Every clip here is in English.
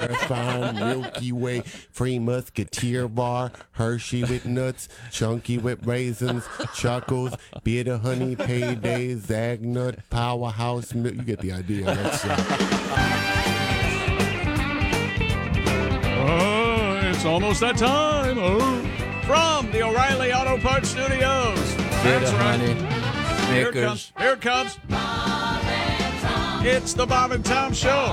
Marathon, Milky Way, Free Musketeer Bar, Hershey with nuts, Chunky with raisins, Chuckles, Bitter Honey Payday, Zagnut, Powerhouse Milk. You get the idea. That's It's almost that time. From the O'Reilly Auto Parts Studios. That's right. Here it comes. Here it comes. It's the Bob and Tom Show.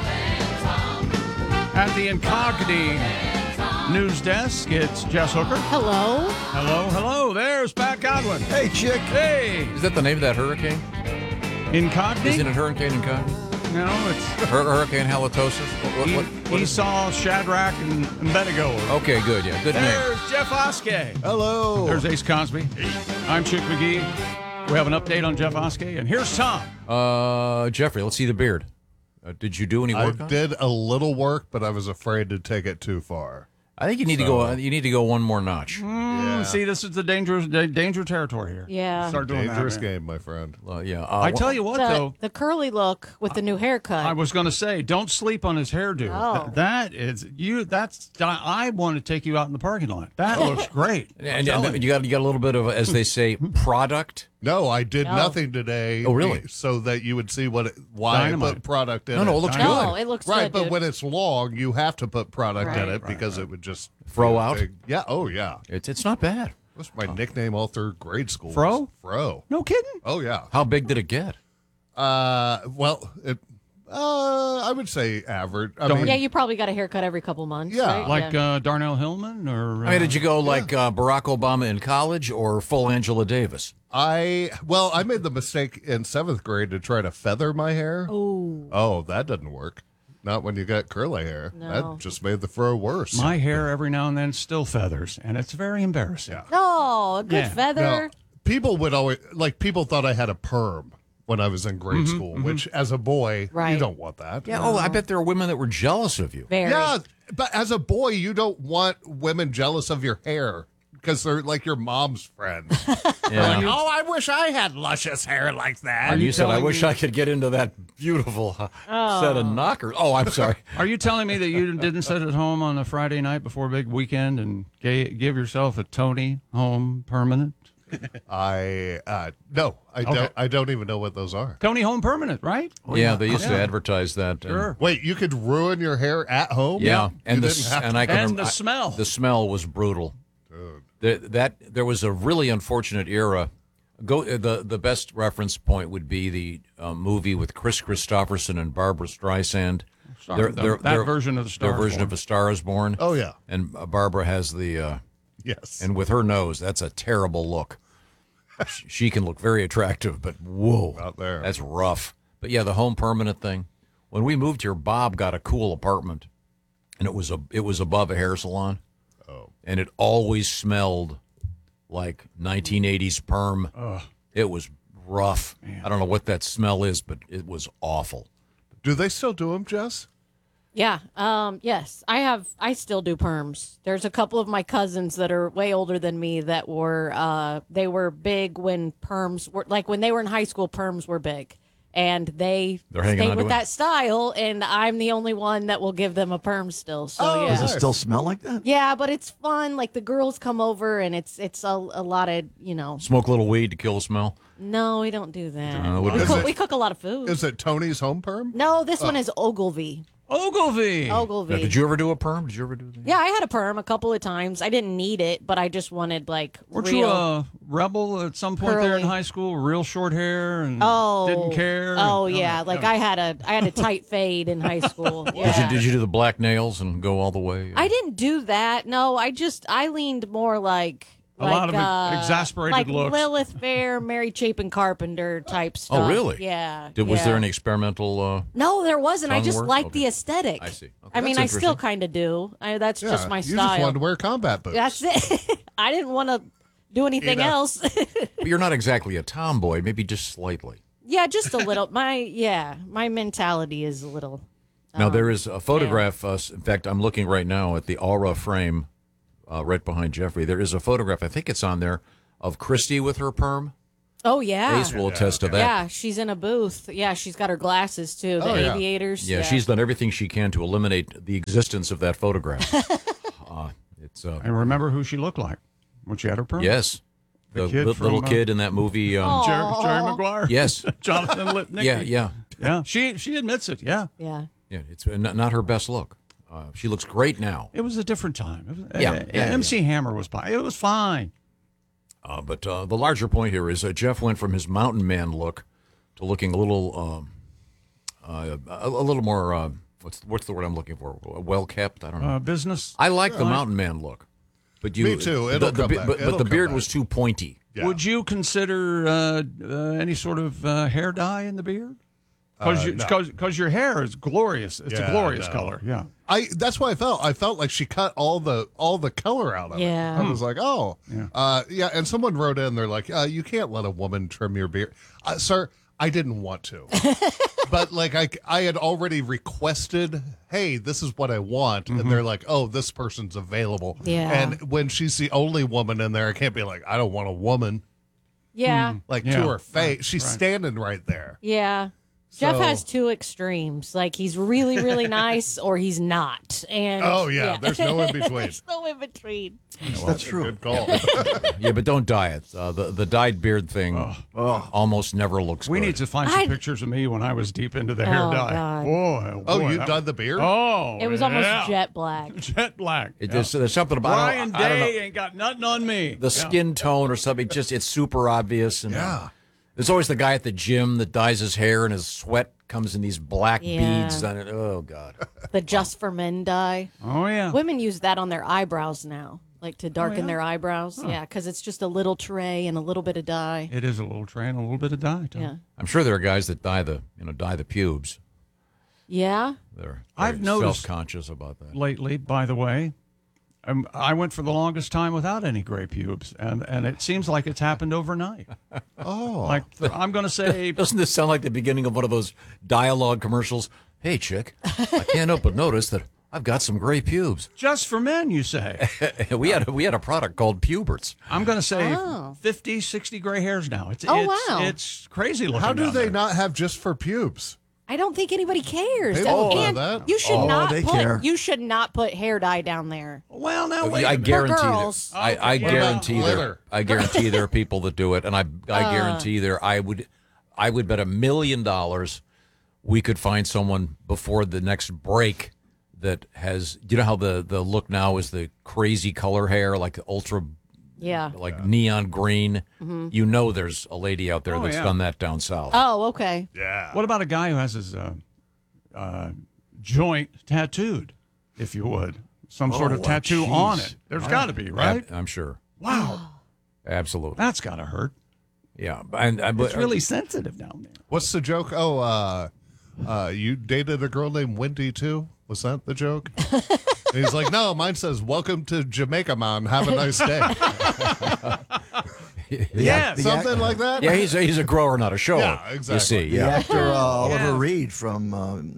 At the Incogni News Desk, it's Jess Hooker. Hello. Hello, hello. There's Pat Godwin. Hey, chick. Hey. Is that the name of that hurricane? Incogni? Isn't it Hurricane Incogni? No, it's Hurricane Halitosis? What is Esau, Shadrach, and Abednego. Okay, good. Yeah, good name. There's Jeff Oskey. Hello. There's Ace Cosby. I'm Chick McGee. We have an update on Jeff Oskey, and here's Tom. Jeffrey, let's see the beard. Did you do any work on it? I did a little work, but I was afraid to take it too far. I think you need to go. You need to go one more notch. Yeah. See, this is the danger territory here. Yeah. Start doing Dangerous that, game, my friend. Yeah. I tell you what, though. The curly look with the new haircut. I was going to say, don't sleep on his hairdo. Oh. That is you. That's I want to take you out in the parking lot. That looks great. And you got a little bit of, as they say, product. No, I did nothing today. Oh, really? So that you would see why Dynamite. I put product in it. No, it looks no, good. it looks Right, good, but dude. when it's long, you have to put product in Right. it because it would just Throw out? Yeah. Oh, yeah. It's not bad. That's my nickname all through grade school. Fro? Fro. No kidding. Oh, yeah. How big did it get? Well, I would say average. I Don't- mean, Yeah, you probably got a haircut every couple months. Yeah. right? Like Darnell Hillman, or I mean, did you go like Barack Obama in college or full Angela Davis? I made the mistake in 7th grade to try to feather my hair. Oh, that doesn't work. Not when you got curly hair. No. That just made the fro worse. my hair every now and then still feathers, and it's very embarrassing. Yeah. Oh, a good Yeah. feather. Now, people would always people thought I had a perm when I was in grade Mm-hmm, school, which as a boy, you Right. don't want that. Yeah. Oh, I bet there are women that were jealous of you. Very. Yeah, but as a boy, you don't want women jealous of your hair because they're like your mom's friends. Yeah. Oh, I wish I had luscious hair like that. And you said, I telling wish me- I could get into that beautiful set of knockers. Oh, I'm sorry. Are you telling me that you didn't sit at home on a Friday night before a big weekend and give yourself a Tony Home Permanent? No, I don't even know what those are. Tony Home Permanent, right? Yeah, they used to advertise that. and- Sure. Wait, you could ruin your hair at home? Yeah, and You didn't have to- I can And the smell. The smell was brutal. There was a really unfortunate era. The best reference point would be the movie with Chris Christopherson and Barbara Streisand. That version of the Star Their is version Born. of A Star Is Born. Oh, yeah. And Barbara has the Yes. and with her nose, that's a terrible look. She can look very attractive, but whoa, Out there. that's rough. But yeah, the home permanent thing. When we moved here, Bob got a cool apartment, and it was above a hair salon. Oh. And it always smelled like 1980s perm. It was rough. I don't know what that smell is, but it was awful. Do they still do them, Jess? Yeah. Yes. I still do perms. There's a couple of my cousins that are way older than me that were they were big when perms were like when they were in high school, perms were big. And they're hanging stayed on with to it. that style, and I'm the only one that will give them a perm still. So Oh, yeah. nice. Does it still smell like that? Yeah, but it's fun. Like the girls come over, and it's a lot of Smoke a little weed to kill the smell. No, we don't do that. what is We cook a lot of food. Is it Tony's home perm? No, this one is Ogilvy. Ogilvy. Ogilvy. Now, did you ever do a perm? Did you ever do that? Yeah, I had a perm a couple of times. I didn't need it, but I just wanted like Weren't real. you a rebel at some point there in curly. high school? Real short hair and Oh, didn't care. Oh yeah, like I had a tight fade in high school. Yeah. Did you do the black nails and go all the way? I didn't do that. No, I leaned more like A lot of exasperated like looks. Lilith Fair, Mary Chapin Carpenter type stuff. Oh, really? Yeah. Was there yeah. any experimental? No, there wasn't. I tongue just work? liked Okay. the aesthetic. I see. Okay, I mean, I that's still interesting. kind of do. That's Yeah, just my you style. just wanted to wear combat boots. That's it. I didn't want to do anything else. But you're not exactly a tomboy, maybe just slightly. Yeah, just a little. My mentality is a little. Now there is a photograph. In fact, I'm looking right now at the aura frame, right behind Jeffrey. There is a photograph. I think it's on there of Christy with her perm. Oh, yeah. Ace will attest to that. Yeah, she's in a booth. Yeah, she's got her glasses, too, the aviators. Yeah, she's done everything she can to eliminate the existence of that photograph. I remember who she looked like when she had her perm. Yes. The kid little from, kid in that movie. Jerry Maguire. Yes. Jonathan Lipnicki. Yeah. She admits it. Yeah. Yeah. Yeah, it's not her best look. She looks great now. It was a different time. Yeah. MC Hammer was fine. It was fine. But the larger point here is Jeff went from his mountain man look to looking a little more. What's the word I'm looking for? Well kept. I don't know. Business. I like the mountain man look, but Me too. It'll come back. But the beard was too pointy. Yeah. Would you consider any sort of hair dye in the beard? Because your hair is glorious. It's a glorious color. Yeah. That's why I felt like she cut all the color out of it. Yeah. I was like, and someone wrote in, they're like, you can't let a woman trim your beard. Sir, I didn't want to. But like I had already requested, hey, this is what I want. And they're like, oh, this person's available. Yeah. And when she's the only woman in there, I can't be like, I don't want a woman. Yeah. To her face. She's standing right there. Yeah. Jeff has two extremes. Like, he's really, really nice or he's not. And there's no in between. There's no in between. That's true. Good call. Yeah, but don't dye it. The dyed beard thing almost never looks We good. need to find some pictures of me when I was deep into the hair dye. God. Boy, Oh, you dyed the beard? Oh, It was almost jet black. jet black. There's something about Brian I don't know, Day ain't got nothing on me. the skin tone or something. It's super obvious. And, Yeah. there's always the guy at the gym that dyes his hair and his sweat comes in these black Yeah. beads on it. Oh, God. The Just for Men dye. Oh yeah. Women use that on their eyebrows now, like to darken their eyebrows. Yeah, because it's just a little tray and a little bit of dye. It is a little tray and a little bit of dye. Too. Yeah. I'm sure there are guys that dye the pubes. Yeah. They're I've noticed- self-conscious about that. Lately, by the way, I went for the longest time without any gray pubes, and it seems like it's happened overnight. Oh. I'm going to say, Doesn't this sound like the beginning of one of those dialogue commercials? Hey, chick, I can't help but notice that I've got some gray pubes. just for men, you say. we had a product called Puberts. I'm going to say 50, 60 gray hairs now. Wow. It's crazy looking. How do down they there. not have just for pubes? I don't think anybody cares. They don't know And that. you should not they put care. you should not put hair dye down there. Well, now wait. I guarantee girls. that. I Okay. What guarantee about there. glitter? I guarantee there are people that do it, and I guarantee there. I would bet $1 million we could find someone before the next break that has. You know how the look now is the crazy color hair, like the ultra, Yeah. like neon green. You know, there's a lady out there Oh, that's yeah. done that down south. Oh, okay. Yeah. What about a guy who has his joint tattooed, if you would? Some sort of tattoo on it. There's got to be, right? I'm sure. Wow. Absolutely. That's got to hurt. Yeah, but It's really sensitive down there. What's the joke? Oh, you dated a girl named Wendy too? Was that the joke? And he's like, no, mine says, welcome to Jamaica, Mom. Have a nice day. Yes. Something like that? Yeah, he's a grower, not a shower. Yeah, exactly. You see, The yeah. actor Oliver Reed from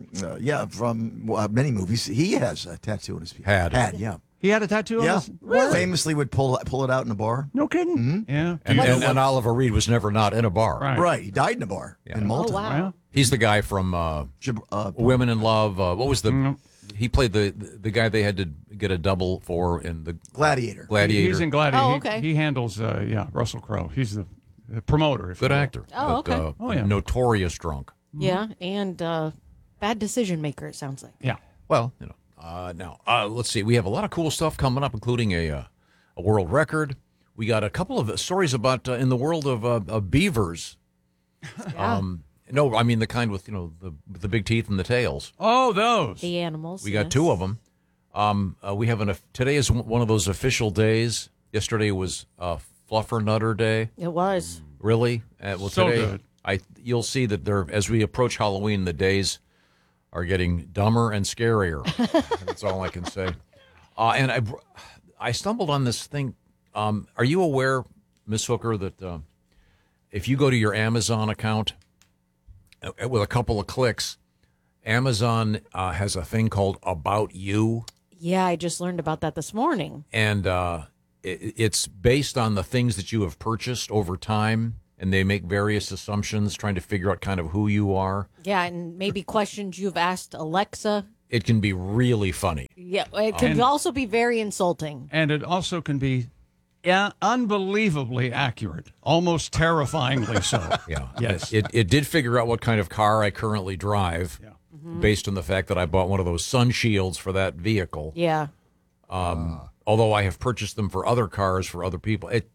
many movies. He has a tattoo on his feet. Had. yeah. He had a tattoo on Yeah. his... Famously would pull it out in a bar. No kidding. Yeah. And Oliver Reed was never not in a bar. Right. Right. He died in a bar in Malta. Oh, wow. Well, He's the guy from Women in Love. What was the? He played the guy they had to get a double for in the Gladiator. Gladiator. he's in Gladiator. Oh, okay. He handles, Russell Crowe. He's the promoter. If Good you will. actor. Oh, but, okay. Oh, yeah. Notorious drunk. Yeah, and bad decision maker. It sounds like. Yeah. Well, you know. Now let's see. We have a lot of cool stuff coming up, including a world record. We got a couple of stories about in the world of beavers. Yeah. No, I mean the kind with the big teeth and the tails. Oh, those. The animals. We got yes. two of them. We have today is one of those official days. Yesterday was Fluffernutter Day. It was. Really? Well, So today good. you'll see that as we approach Halloween, the days are getting dumber and scarier. That's all I can say. And I stumbled on this thing. Are you aware, Miss Hooker, that if you go to your Amazon account with a couple of clicks, Amazon has a thing called About You, Yeah, I just learned about that this morning. and it's based on the things that you have purchased over time. and they make various assumptions trying to figure out kind of who you are. Yeah, and maybe questions you've asked Alexa. It can be really funny. Yeah, it can also be very insulting. And it also can be unbelievably accurate, almost terrifyingly so. Yeah. Yes. It did figure out what kind of car I currently drive based on the fact that I bought one of those sun shields for that vehicle. Yeah. Although I have purchased them for other cars for other people. I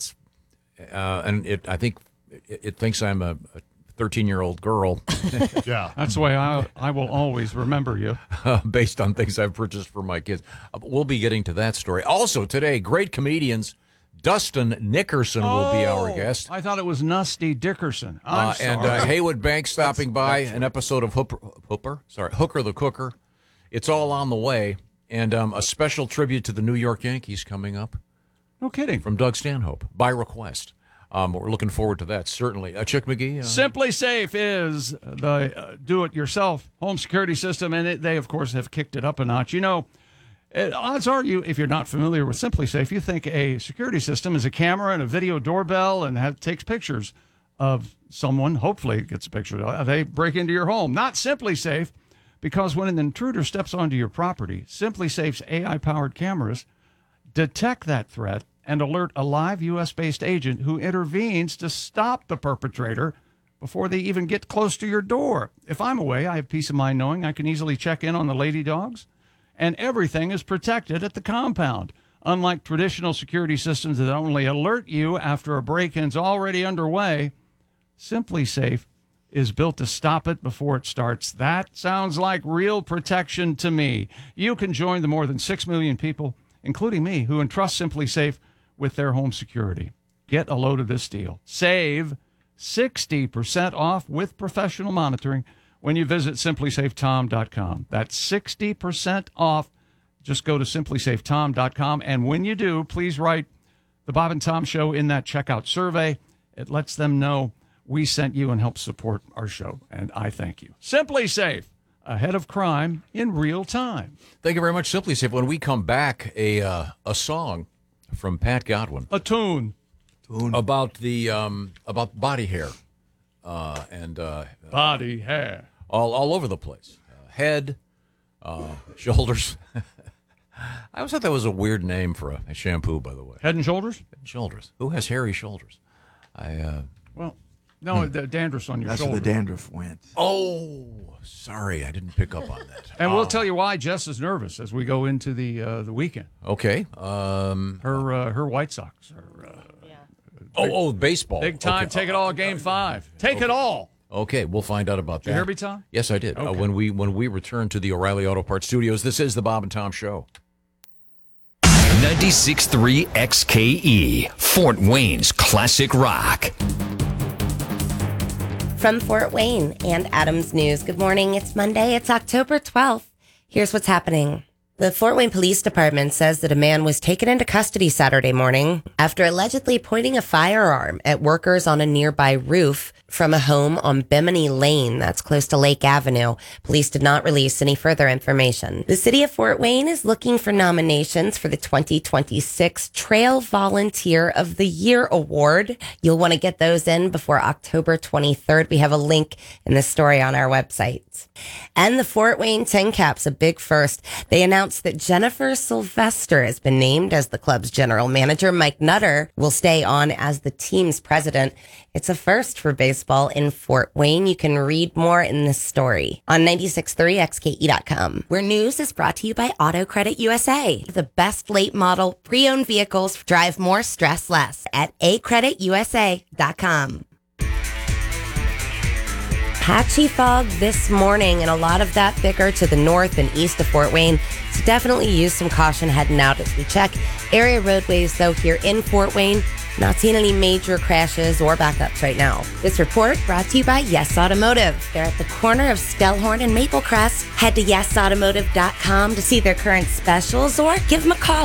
think it thinks I'm a 13-year-old girl Yeah. That's the way I will always remember you. based on things I've purchased for my kids. We'll be getting to that story. Also today, great comedians. Dustin Nickerson will be our guest. I thought it was Nusty Dickerson. I'm sorry. And Haywood Banks stopping by, an episode of Hooker the Cooker. It's all on the way. And a special tribute to the New York Yankees coming up No kidding. from Doug Stanhope by request. We're looking forward to that, certainly. Chick McGee? Simply Safe is the do-it-yourself home security system, and they, of course, have kicked it up a notch. You know, odds are if you're not familiar with Simply Safe, you think a security system is a camera and a video doorbell and takes pictures of someone. Hopefully it gets a picture. They break into your home. Not Simply Safe, because when an intruder steps onto your property, Simply Safe's AI-powered cameras detect that threat and alert a live U.S.-based agent who intervenes to stop the perpetrator before they even get close to your door. If I'm away, I have peace of mind knowing I can easily check in on the lady dogs, and everything is protected at the compound. Unlike traditional security systems that only alert you after a break-in's already underway, Simply Safe is built to stop it before it starts. That sounds like real protection to me. You can join the more than 6 million people, including me, who entrust Simply Safe with their home security. Get a load of this deal. Save 60% off with professional monitoring when you visit simplysafetom.com. That's 60% off. Just go to simplysafetom.com, and when you do, please write the Bob and Tom Show in that checkout survey. It lets them know we sent you and help support our show, and I thank you. Simply Safe, ahead of crime in real time. Thank you very much, Simply Safe. When we come back, a song from Pat Godwin. A tune. About the about body hair and Body hair. all over the place. Head, shoulders. I always thought that was a weird name for a shampoo, by the way. Head and shoulders? Head and shoulders. Who has hairy shoulders? Well, no, the dandruff's on your That's shoulder. where the dandruff went. Oh, sorry, I didn't pick up on that. And we'll tell you why Jess is nervous as we go into the weekend. Okay. Her White Sox are Baseball. big time. Okay. Take it all, Game 5. Take it all. Okay, we'll find out about that. Did you hear me, Tom? Yes, I did. Okay. When we return to the O'Reilly Auto Parts Studios, this is the Bob and Tom Show. 96.3 XKE, Fort Wayne's classic rock. From Fort Wayne and Adams News, good morning. It's Monday. It's October 12th. Here's what's happening. The Fort Wayne Police Department says that a man was taken into custody Saturday morning after allegedly pointing a firearm at workers on a nearby roof from a home on Bimini Lane. That's close to Lake Avenue. Police did not release any further information. The city of Fort Wayne is looking for nominations for the 2026 Trail Volunteer of the Year Award. You'll want to get those in before October 23rd. We have a link in the story on our website. And the Fort Wayne Tin Caps, a big first. They announced that Jennifer Sylvester has been named as the club's general manager. Mike Nutter will stay on as the team's president. It's a first for baseball in Fort Wayne. You can read more in this story on 96.3xke.com, where news is brought to you by Auto Credit USA. The best late model pre-owned vehicles drive more, stress less at acreditusa.com. Patchy fog this morning, and a lot of that thicker to the north and east of Fort Wayne. So definitely use some caution heading out as we check area roadways, though, here in Fort Wayne. Not seeing any major crashes or backups right now. This report brought to you by Yes Automotive. They're at the corner of Stellhorn and Maplecrest. Head to yesautomotive.com to see their current specials or give them a call,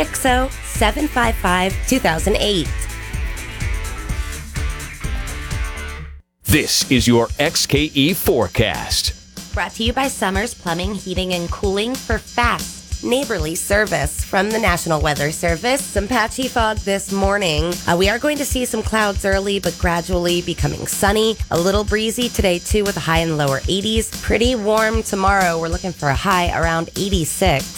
260-755-2008. This is your XKE forecast. Brought to you by Summers Plumbing, Heating, and Cooling for fast, neighborly service. From the National Weather Service, some patchy fog this morning. We are going to see some clouds early, but gradually becoming sunny. A little breezy today, too, with a high in the lower 80s. Pretty warm tomorrow. We're looking for a high around 86.